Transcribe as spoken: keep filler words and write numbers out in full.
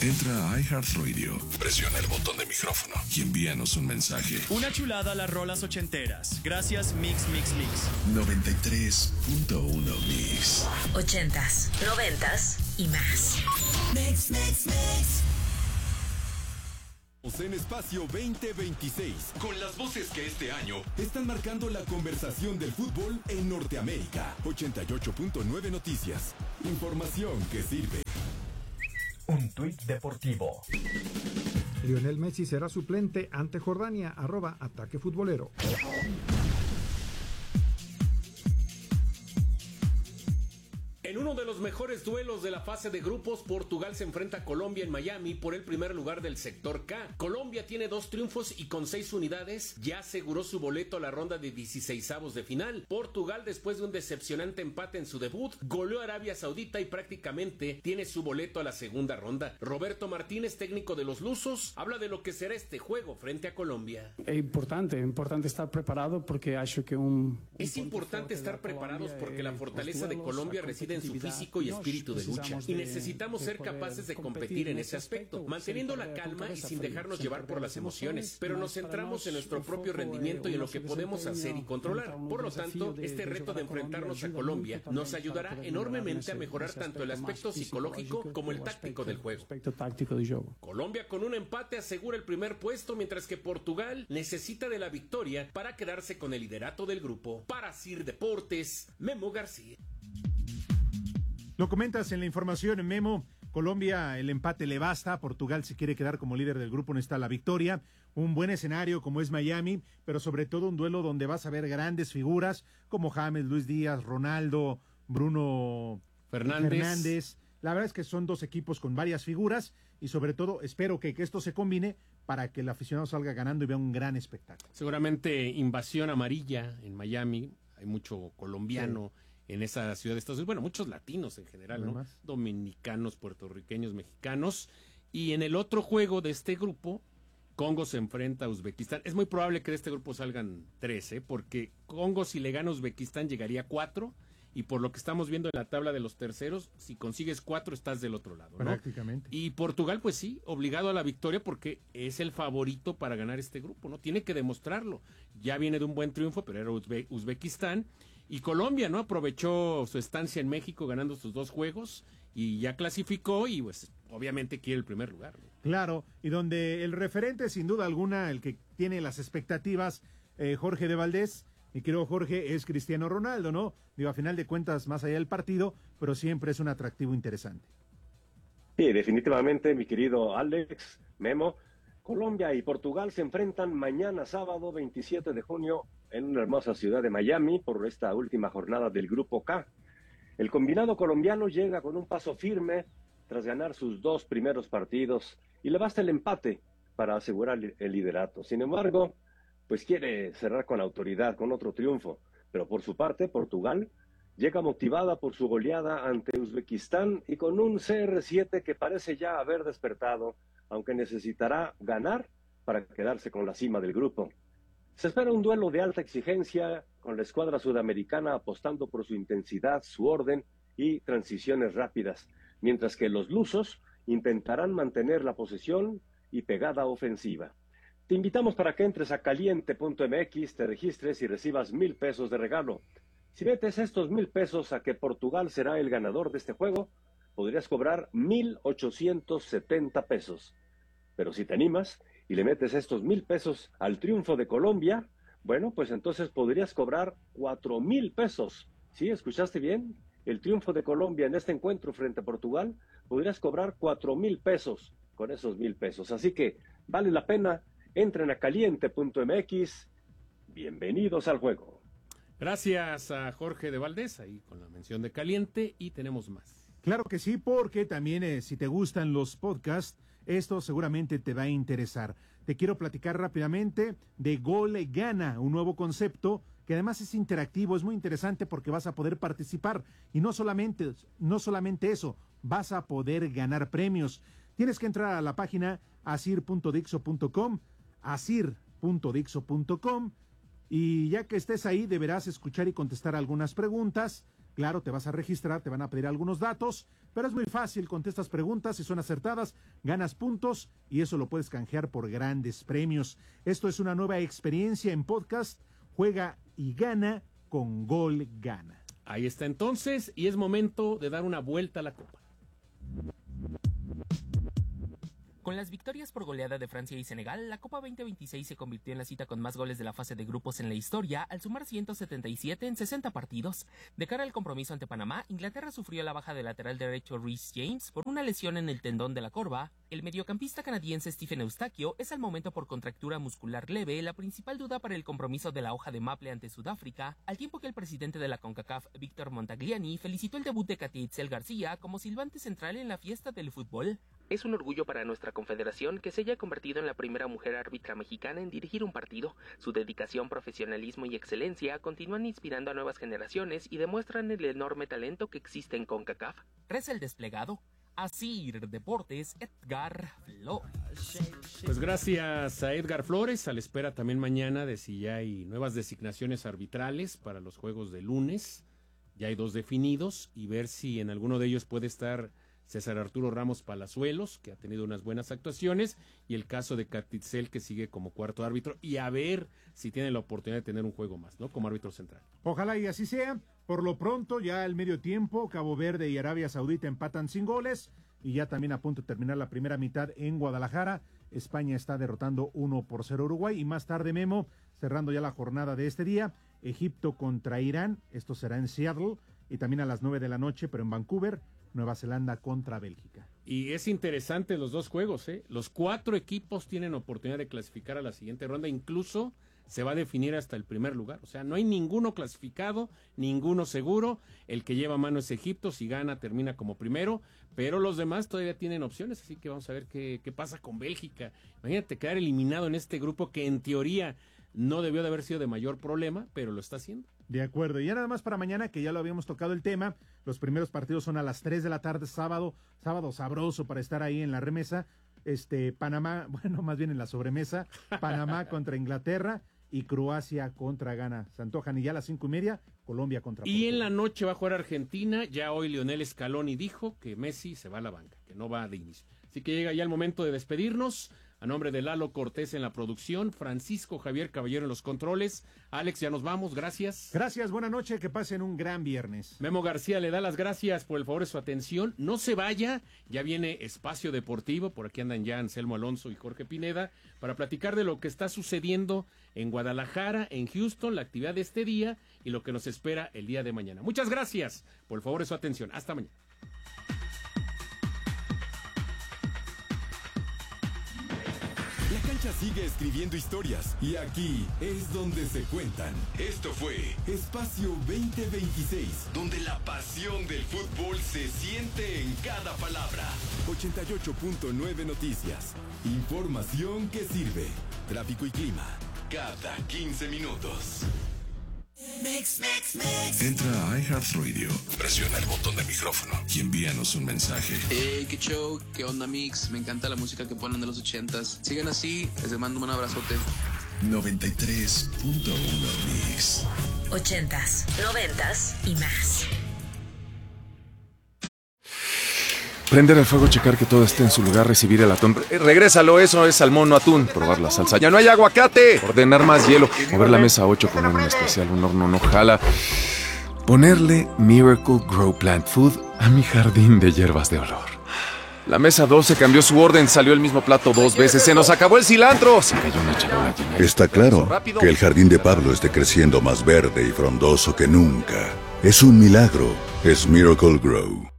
Entra a iHeartRadio, presiona el botón de micrófono y envíanos un mensaje. Una chulada a las rolas ochenteras. Gracias Mix Mix Mix. noventa y tres punto uno Mix. Ochentas, noventas y más. Mix Mix Mix. En Espacio veinte veintiséis, con las voces que este año están marcando la conversación del fútbol en Norteamérica. ochenta y ocho punto nueve Noticias. Información que sirve. Un tuit deportivo. Lionel Messi será suplente ante Jordania, arroba Ataque Futbolero. En uno de los mejores duelos de la fase de grupos, Portugal se enfrenta a Colombia en Miami por el primer lugar del sector K. Colombia tiene dos triunfos y con seis unidades ya aseguró su boleto a la ronda de dieciseisavos de final. Portugal, después de un decepcionante empate en su debut, goleó a Arabia Saudita y prácticamente tiene su boleto a la segunda ronda. Roberto Martínez, técnico de los lusos, habla de lo que será este juego frente a Colombia. Es importante, es importante estar preparado porque acho que un... Es importante estar preparados porque la fortaleza de Colombia reside en su físico y espíritu de lucha, y necesitamos ser capaces de competir en ese aspecto, manteniendo la calma y sin dejarnos llevar por las emociones, pero nos centramos en nuestro propio rendimiento y en lo que podemos hacer y controlar. Por lo tanto, este reto de enfrentarnos a Colombia nos ayudará enormemente a mejorar tanto el aspecto psicológico como el táctico del juego. Colombia con un empate asegura el primer puesto, mientras que Portugal necesita de la victoria para quedarse con el liderato del grupo. Para Sir Deportes, Memo García. Lo comentas en la información, Memo. Colombia, el empate le basta. Portugal, si quiere quedar como líder del grupo, necesita la victoria. Un buen escenario como es Miami, pero sobre todo un duelo donde vas a ver grandes figuras como James, Luis Díaz, Ronaldo, Bruno Fernández. Fernández. La verdad es que son dos equipos con varias figuras y sobre todo espero que, que esto se combine para que el aficionado salga ganando y vea un gran espectáculo. Seguramente invasión amarilla en Miami. Hay mucho colombiano. Sí. En esa ciudad de Estados Unidos, bueno, muchos latinos en general, ¿no? Dominicanos, puertorriqueños, mexicanos. Y en el otro juego de este grupo, Congo se enfrenta a Uzbekistán. Es muy probable que de este grupo salgan tres, ¿eh? Porque Congo, si le gana a Uzbekistán, llegaría a cuatro. Y por lo que estamos viendo en la tabla de los terceros, si consigues cuatro, estás del otro lado, ¿no? Prácticamente. Y Portugal, pues sí, obligado a la victoria porque es el favorito para ganar este grupo, ¿no? Tiene que demostrarlo. Ya viene de un buen triunfo, pero era Uzbe- Uzbekistán. Y Colombia, ¿no? Aprovechó su estancia en México ganando sus dos juegos y ya clasificó y pues obviamente quiere el primer lugar, ¿no? Claro, y donde el referente sin duda alguna, el que tiene las expectativas, eh, Jorge de Valdés, mi querido Jorge, es Cristiano Ronaldo, ¿no? Digo, a final de cuentas, más allá del partido, pero siempre es un atractivo interesante. Sí, definitivamente, mi querido Alex, Memo, Colombia y Portugal se enfrentan mañana sábado veintisiete de junio en una hermosa ciudad de Miami por esta última jornada del Grupo K. El combinado colombiano llega con un paso firme tras ganar sus dos primeros partidos y le basta el empate para asegurar el liderato. Sin embargo, pues quiere cerrar con autoridad, con otro triunfo. Pero por su parte, Portugal llega motivada por su goleada ante Uzbekistán y con un C R siete que parece ya haber despertado, aunque necesitará ganar para quedarse con la cima del grupo. Se espera un duelo de alta exigencia, con la escuadra sudamericana apostando por su intensidad, su orden y transiciones rápidas, mientras que los lusos intentarán mantener la posesión y pegada ofensiva. Te invitamos para que entres a caliente punto m x, te registres y recibas mil pesos de regalo. Si metes estos mil pesos a que Portugal será el ganador de este juego, podrías cobrar mil ochocientos setenta pesos. Pero si te animas y le metes estos mil pesos al triunfo de Colombia, bueno, pues entonces podrías cobrar cuatro mil pesos. ¿Sí? ¿Escuchaste bien? El triunfo de Colombia en este encuentro frente a Portugal, podrías cobrar cuatro mil pesos con esos mil pesos. Así que vale la pena. Entren a caliente punto m x. Bienvenidos al juego. Gracias a Jorge de Valdés, ahí con la mención de Caliente, y tenemos más. Claro que sí, porque también eh, si te gustan los podcasts, esto seguramente te va a interesar. Te quiero platicar rápidamente de Gol Gana, un nuevo concepto que además es interactivo, es muy interesante porque vas a poder participar y no solamente, no solamente eso, vas a poder ganar premios. Tienes que entrar a la página asir punto dixo punto com, asir punto dixo punto com, y ya que estés ahí deberás escuchar y contestar algunas preguntas. Claro, te vas a registrar, te van a pedir algunos datos, pero es muy fácil, contestas preguntas, si son acertadas, ganas puntos y eso lo puedes canjear por grandes premios. Esto es una nueva experiencia en podcast, juega y gana con Gol Gana. Ahí está entonces, y es momento de dar una vuelta a la Copa. Con las victorias por goleada de Francia y Senegal, la Copa veinte veintiséis se convirtió en la cita con más goles de la fase de grupos en la historia, al sumar ciento setenta y siete en sesenta partidos. De cara al compromiso ante Panamá, Inglaterra sufrió la baja del lateral derecho Reece James por una lesión en el tendón de la corva. El mediocampista canadiense Stephen Eustaquio es al momento por contractura muscular leve la principal duda para el compromiso de la hoja de maple ante Sudáfrica, al tiempo que el presidente de la CONCACAF, Víctor Montagliani, felicitó el debut de Katy Itzel García como silbante central en la fiesta del fútbol. Es un orgullo para nuestra confederación que se haya convertido en la primera mujer árbitra mexicana en dirigir un partido. Su dedicación, profesionalismo y excelencia continúan inspirando a nuevas generaciones y demuestran el enorme talento que existe en CONCACAF. Reza el desplegado. Asir Deportes, Edgar Flores. Pues gracias a Edgar Flores, a la espera también mañana de si ya hay nuevas designaciones arbitrales para los juegos de lunes. Ya hay dos definidos y ver si en alguno de ellos puede estar César Arturo Ramos Palazuelos, que ha tenido unas buenas actuaciones, y el caso de Katy Itzel, que sigue como cuarto árbitro, y a ver si tiene la oportunidad de tener un juego más, ¿no? Como árbitro central. Ojalá y así sea. Por lo pronto, ya al medio tiempo, Cabo Verde y Arabia Saudita empatan sin goles, y ya también a punto de terminar la primera mitad en Guadalajara. España está derrotando uno por cero a Uruguay, y más tarde, Memo, cerrando ya la jornada de este día, Egipto contra Irán, esto será en Seattle, y también a las nueve de la noche, pero en Vancouver, Nueva Zelanda contra Bélgica. Y es interesante los dos juegos, ¿eh? Los cuatro equipos tienen oportunidad de clasificar a la siguiente ronda, incluso se va a definir hasta el primer lugar. O sea, no hay ninguno clasificado, ninguno seguro. El que lleva mano es Egipto, si gana termina como primero, pero los demás todavía tienen opciones, así que vamos a ver qué, qué pasa con Bélgica. Imagínate quedar eliminado en este grupo que en teoría no debió de haber sido de mayor problema, pero lo está haciendo. De acuerdo, y ya nada más para mañana, que ya lo habíamos tocado el tema, los primeros partidos son a las tres de la tarde, sábado, sábado sabroso para estar ahí en la remesa, este, Panamá, bueno, más bien en la sobremesa, Panamá contra Inglaterra y Croacia contra Ghana, se antojan, y ya a las cinco y media, Colombia contra Portugal. Y en la noche va a jugar Argentina, ya hoy Lionel Scaloni dijo que Messi se va a la banca, que no va de inicio, así que llega ya el momento de despedirnos. A nombre de Lalo Cortés en la producción, Francisco Javier Caballero en los controles. Alex, ya nos vamos, gracias. Gracias, buena noche, que pasen un gran viernes. Memo García le da las gracias por el favor de su atención. No se vaya, ya viene Espacio Deportivo, por aquí andan ya Anselmo Alonso y Jorge Pineda, para platicar de lo que está sucediendo en Guadalajara, en Houston, la actividad de este día y lo que nos espera el día de mañana. Muchas gracias por el favor de su atención. Hasta mañana. La cancha sigue escribiendo historias y aquí es donde se cuentan. Esto fue Espacio veinte veintiséis, donde la pasión del fútbol se siente en cada palabra. ochenta y ocho punto nueve Noticias. Información que sirve. Tráfico y clima cada quince minutos. Mix, mix, mix. Entra a iHeartRadio, presiona el botón de micrófono y envíanos un mensaje. Hey, qué show, qué onda Mix, me encanta la música que ponen de los ochentas. Sigan así, les mando un abrazote. noventa y tres punto uno Mix. Ochentas, noventas y más. Prender el fuego, checar que todo esté en su lugar, recibir el atún. Regrésalo, eso es salmón, no atún. Probar la salsa. ¡Ya no hay aguacate! Ordenar más hielo. Mover la mesa a ocho, poner un especial, un horno no jala. Ponerle Miracle Grow Plant Food a mi jardín de hierbas de olor. La mesa doce cambió su orden, salió el mismo plato dos veces. ¡Se nos acabó el cilantro! Se cayó una charola llena. Está claro que el jardín de Pablo esté creciendo más verde y frondoso que nunca. Es un milagro. Es Miracle Grow.